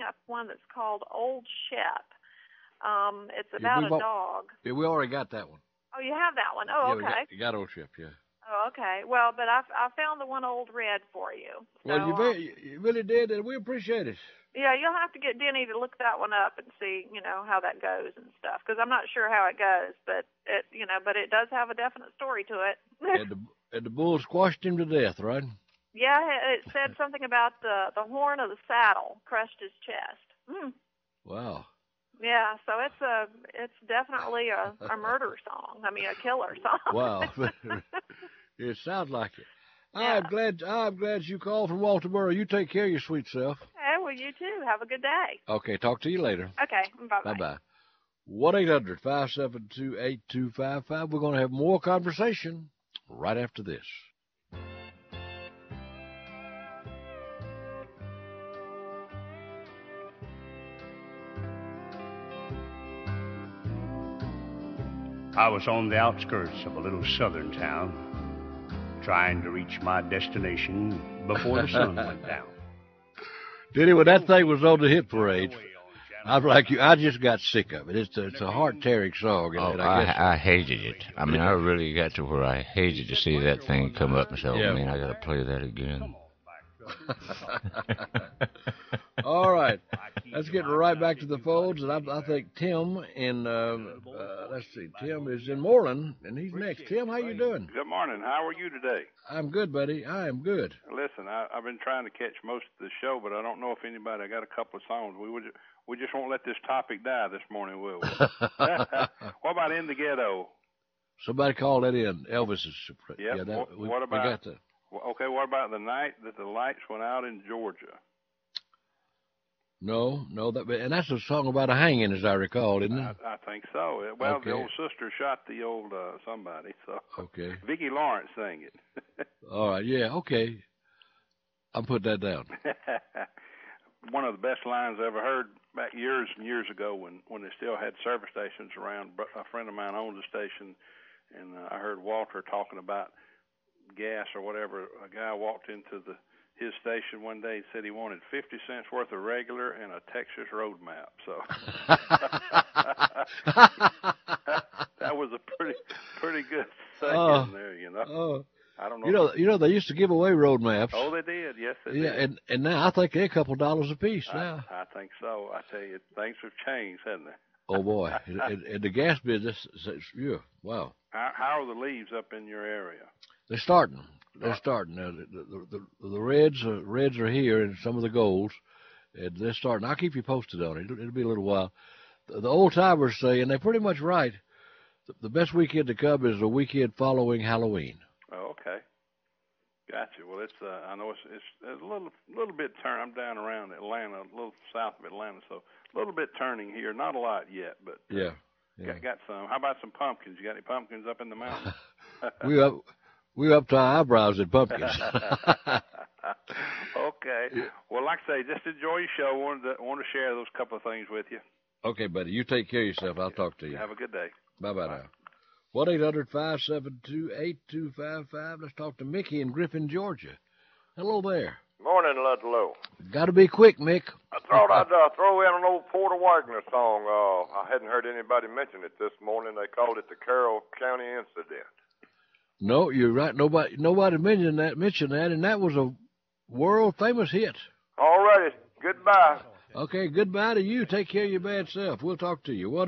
up one that's called Old Shep. It's about a dog. Yeah, we already got that one. Oh, you have that one? Oh, yeah, okay. You got Old Shep, yeah. Oh, okay. Well, but I found the one Old Red for you. So, well, you really did, and we appreciate it. Yeah, you'll have to get Denny to look that one up and see, how that goes and stuff. Because I'm not sure how it goes, but it does have a definite story to it. and the bull squashed him to death, right? Yeah, it said something about the horn of the saddle crushed his chest. Mm. Wow. Yeah, so it's definitely a murder song. I mean, a killer song. Wow. It sounds like it. Yeah. I'm glad you called from Walterboro. You take care of your sweet self. Okay, well, you too. Have a good day. Okay, talk to you later. Okay, bye-bye. Bye-bye. 1-800-572-8255. We're going to have more conversation right after this. I was on the outskirts of a little southern town, trying to reach my destination before the sun went down. Diddy, when that thing was on the hit parade, I'm like you. I just got sick of it. It's a heart-tearing song. And I hated it. I mean, I really got to where I hated to see that thing come up and say, oh, man, I got to play that again. All right. Let's get right back to the phones. And I think Tim let's see, Tim is in Moreland, and he's next. Tim, how you doing? Good morning. How are you today? I'm good, buddy. I am good. Listen, I've been trying to catch most of the show, but I don't know if anybody. I got a couple of songs. We just won't let this topic die this morning, will we? What about In the Ghetto? Somebody called that in. Elvis is. Yep. Yeah. What about? We got that. Okay. What about The Night That the Lights Went Out in Georgia? No, and that's a song about a hanging, as I recall, isn't it? I think so. Well, okay. The old sister shot the old somebody, so. Okay. Vicki Lawrence sang it. All right, yeah, okay. I'll put that down. One of the best lines I ever heard back years and years ago when they still had service stations around. A friend of mine owned a station, and I heard Walter talking about gas or whatever. A guy walked into his station one day and said he wanted 50 cents worth of regular and a Texas road map. So that was a pretty good saying there, I don't know. You know, they used to give away road maps. Oh, they did. Yes, they did. Yeah, and now I think they're a couple $1 a piece now. I think so. I tell you, things have changed, haven't they? Oh boy, and the gas business, yeah, wow. How are the leaves up in your area? They're starting. They're starting. The reds are here, and some of the golds, and they're starting. I'll keep you posted on it. It'll be a little while. The old timers say, and they're pretty much right, the best weekend to come is the weekend following Halloween. Oh, okay. Gotcha. Well, it's I know it's a little bit turn. I'm down around Atlanta, a little south of Atlanta, so a little bit turning here. Not a lot yet, but yeah. Got some. How about some pumpkins? You got any pumpkins up in the mountains? We're up to our eyebrows in pumpkins. Okay. Well, like I say, just enjoy your show. Want to share those couple of things with you. Okay, buddy. You take care of yourself. I'll talk to you. Have a good day. Bye-bye now. 1-800-572-8255. Let's talk to Mickey in Griffin, Georgia. Hello there. Morning, Ludlow. Got to be quick, Mick. I thought I'd throw in an old Porter Wagner song. I hadn't heard anybody mention it this morning. They called it the Carroll County Incident. No, you're right. Nobody mentioned that, and that was a world-famous hit. All righty. Goodbye. Okay, goodbye to you. Take care of your bad self. We'll talk to you.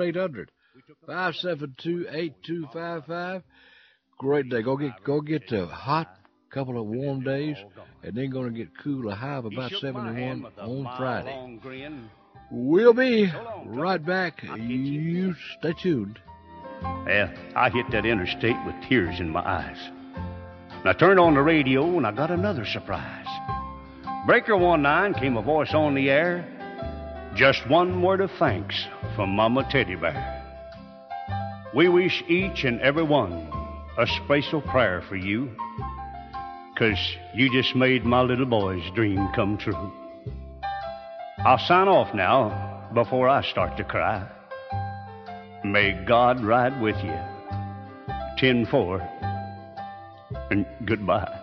1-800-572-8255. Great day. Go get a hot couple of warm days, and then going to get cool, a high of about 71 on Friday. We'll be right back. You stay tuned. Well, I hit that interstate with tears in my eyes. And I turned on the radio, and I got another surprise. Breaker 19 came a voice on the air. Just one word of thanks from Mama Teddy Bear. We wish each and every one a special prayer for you, 'cause you just made my little boy's dream come true. I'll sign off now before I start to cry. May God ride with you. 10-4, and goodbye.